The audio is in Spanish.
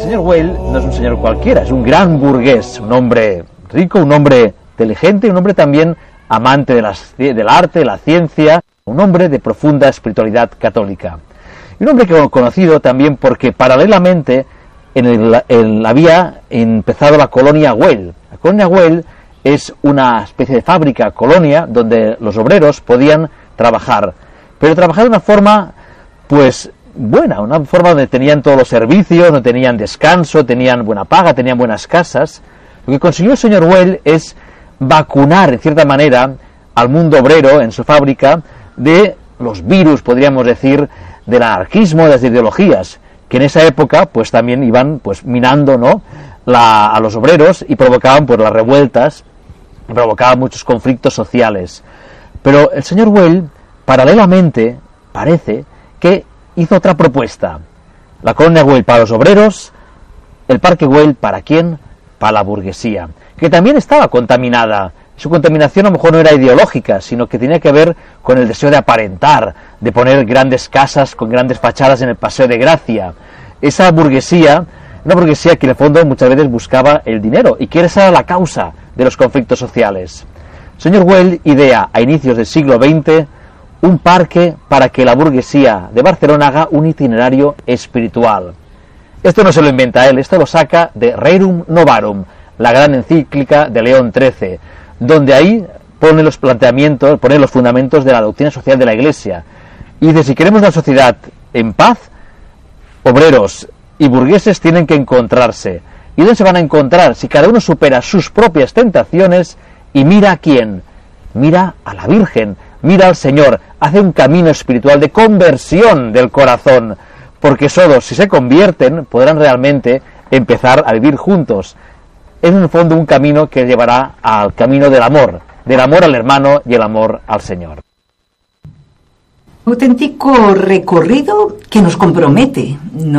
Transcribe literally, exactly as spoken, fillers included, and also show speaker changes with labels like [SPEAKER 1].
[SPEAKER 1] señor Weil no es un señor cualquiera, es un gran burgués, un hombre rico, un hombre inteligente, un hombre también amante de las, del arte, de la ciencia, un hombre de profunda espiritualidad católica. Y un hombre que he conocido también porque paralelamente en el, el, había empezado la colonia Weil. La colonia Weil es una especie de fábrica, colonia, donde los obreros podían trabajar, pero trabajar de una forma, pues, buena, una forma donde tenían todos los servicios, donde tenían descanso, tenían buena paga, tenían buenas casas. Lo que consiguió el señor Weil es vacunar, en cierta manera, al mundo obrero en su fábrica de los virus, podríamos decir, del anarquismo, de las ideologías, que en esa época, pues, también iban, pues, minando, ¿no?, la, a los obreros y provocaban, pues, las revueltas, provocaban muchos conflictos sociales. Pero el señor Weil, paralelamente, parece que hizo otra propuesta. La colonia Weil para los obreros, el parque Weil ¿para quién? Para la burguesía, que también estaba contaminada. Su contaminación a lo mejor no era ideológica, sino que tenía que ver con el deseo de aparentar, de poner grandes casas con grandes fachadas en el Paseo de Gracia. Esa burguesía, una burguesía que en el fondo muchas veces buscaba el dinero, y que esa era la causa de los conflictos sociales. El señor Weil idea a inicios del siglo veinte un parque para que la burguesía de Barcelona haga un itinerario espiritual. Esto no se lo inventa él, esto lo saca de Rerum Novarum, la gran encíclica de León trece, donde ahí pone los planteamientos, pone los fundamentos de la doctrina social de la Iglesia. Y dice, si queremos una sociedad en paz, obreros y burgueses tienen que encontrarse. ¿Y dónde se van a encontrar? Si cada uno supera sus propias tentaciones y mira a quién. Mira a la Virgen, mira al Señor, hace un camino espiritual de conversión del corazón, porque solo si se convierten podrán realmente empezar a vivir juntos. Es en el fondo un camino que llevará al camino del amor, del amor al hermano y el amor al Señor.
[SPEAKER 2] Auténtico recorrido que nos compromete, ¿no?